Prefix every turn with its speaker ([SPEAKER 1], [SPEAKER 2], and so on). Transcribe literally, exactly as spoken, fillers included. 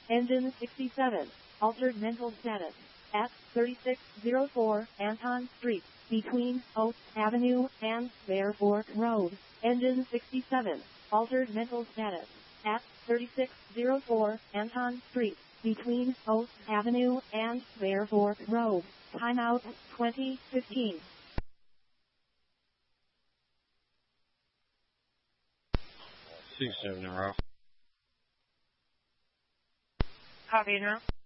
[SPEAKER 1] Engine sixty-seven. Altered mental status. At thirty-six oh four Anton Street, between Oaks Avenue and Bear Fork Road. Engine sixty-seven. Altered mental status. At thirty-six oh four Anton Street, between Oaks Avenue and Bear Fork Road. Timeout twenty fifteen.
[SPEAKER 2] Six seven in a row.
[SPEAKER 3] Copy, now.